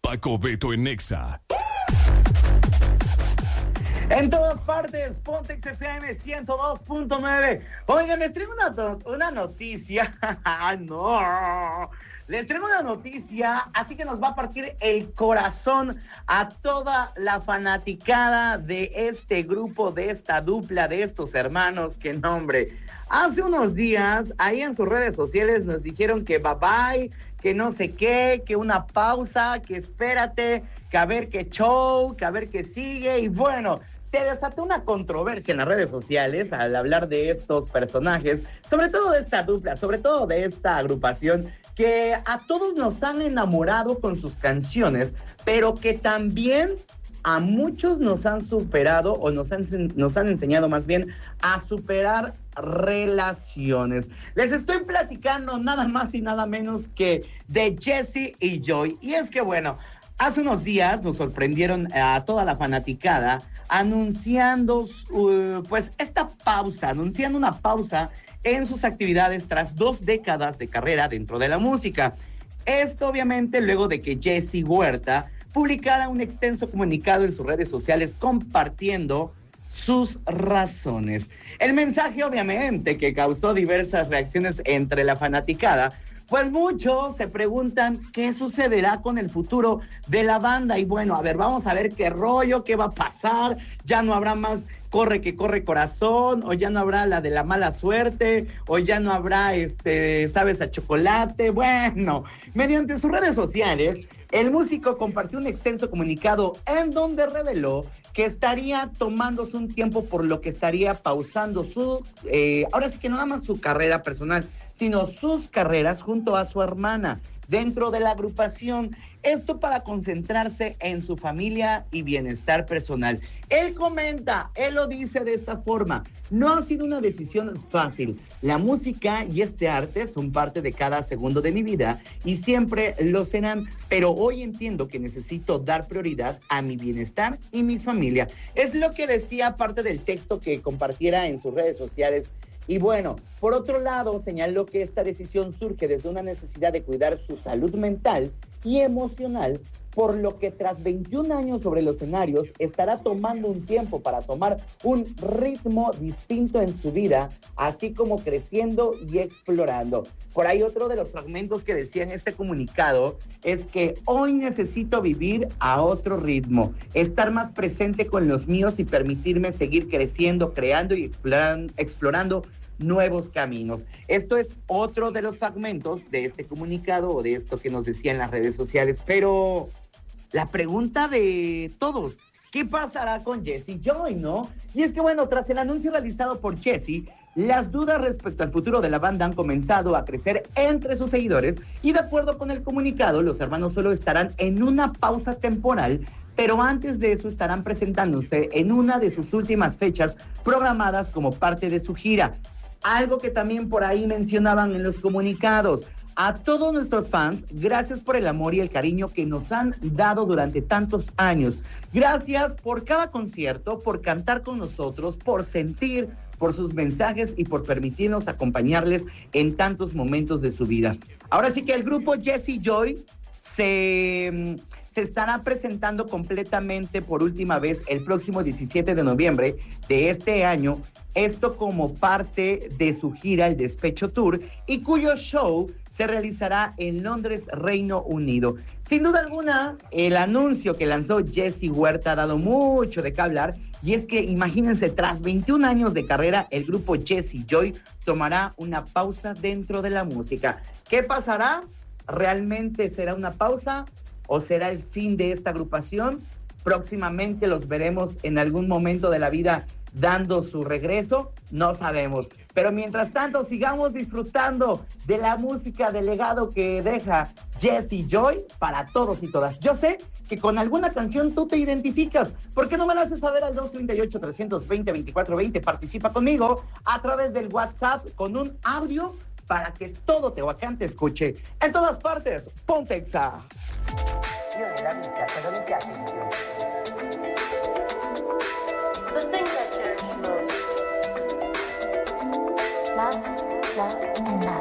Paco Beto en Nexa. En todas partes, Pontex FM 102.9. Oigan, les traigo una noticia. No. Les traigo una noticia, así que nos va a partir el corazón a toda la fanaticada de este grupo, de esta dupla, de estos hermanos. Que nombre. Hace unos días, ahí en sus redes sociales nos dijeron que bye bye, que no sé qué, que una pausa, que espérate, que a ver qué show, que a ver qué sigue. Y bueno, se desató una controversia en las redes sociales al hablar de estos personajes, sobre todo de esta dupla, sobre todo de esta agrupación, que a todos nos han enamorado con sus canciones, pero que también a muchos nos han superado o nos han enseñado más bien a superar relaciones. Les estoy platicando nada más y nada menos que de Jessie y Joy. Y es que bueno, hace unos días nos sorprendieron a toda la fanaticada anunciando anunciando una pausa en sus actividades tras 2 décadas de carrera dentro de la música. Esto obviamente luego de que Jessie Huerta publicara un extenso comunicado en sus redes sociales compartiendo sus razones. El mensaje obviamente que causó diversas reacciones entre la fanaticada, pues muchos se preguntan qué sucederá con el futuro de la banda. Y bueno, a ver, vamos a ver qué rollo, qué va a pasar. Ya no habrá más Corre que corre corazón, o ya no habrá la de la mala suerte, o ya no habrá sabes a chocolate. Bueno, mediante sus redes sociales, el músico compartió un extenso comunicado en donde reveló que estaría tomándose un tiempo, por lo que estaría pausando ahora sí que no nada más su carrera personal, sino sus carreras junto a su hermana dentro de la agrupación. Esto para concentrarse en su familia y bienestar personal. Él comenta, él lo dice de esta forma: no ha sido una decisión fácil. La música y este arte son parte de cada segundo de mi vida y siempre lo serán, pero hoy entiendo que necesito dar prioridad a mi bienestar y mi familia. Es lo que decía parte del texto que compartiera en sus redes sociales. Y bueno, por otro lado, señaló que esta decisión surge desde una necesidad de cuidar su salud mental y emocional, por lo que tras 21 años sobre los escenarios, estará tomando un tiempo para tomar un ritmo distinto en su vida, así como creciendo y explorando. Por ahí otro de los fragmentos que decía en este comunicado es que hoy necesito vivir a otro ritmo, estar más presente con los míos y permitirme seguir creciendo, creando y explorando nuevos caminos. Esto es otro de los fragmentos de este comunicado o de esto que nos decía en las redes sociales. Pero la pregunta de todos, ¿qué pasará con Jessie Joy, no? Y es que bueno, tras el anuncio realizado por Jessie, las dudas respecto al futuro de la banda han comenzado a crecer entre sus seguidores, y de acuerdo con el comunicado, los hermanos solo estarán en una pausa temporal, pero antes de eso estarán presentándose en una de sus últimas fechas programadas como parte de su gira. Algo que también por ahí mencionaban en los comunicados: a todos nuestros fans, gracias por el amor y el cariño que nos han dado durante tantos años. Gracias por cada concierto, por cantar con nosotros, por sentir, por sus mensajes y por permitirnos acompañarles en tantos momentos de su vida. Ahora sí que el grupo Jessie Joy se estará presentando completamente por última vez el próximo 17 de noviembre de este año, esto como parte de su gira El Despecho Tour, y cuyo show se realizará en Londres, Reino Unido. Sin duda alguna, el anuncio que lanzó Jessie Huerta ha dado mucho de qué hablar, y es que imagínense, tras 21 años de carrera, el grupo Jessie Joy tomará una pausa dentro de la música. ¿Qué pasará? ¿Realmente será una pausa o será el fin de esta agrupación? Próximamente los veremos en algún momento de la vida dando su regreso, no sabemos. Pero mientras tanto, sigamos disfrutando de la música, del legado que deja Jessie Joy para todos y todas. Yo sé que con alguna canción tú te identificas. ¿Por qué no me lo haces saber al 238-320-2420? Participa conmigo a través del WhatsApp con un audio para que todo Tehuacán te escuche. En todas partes, Pontexa. The thing that cherish most. Love, love, and love.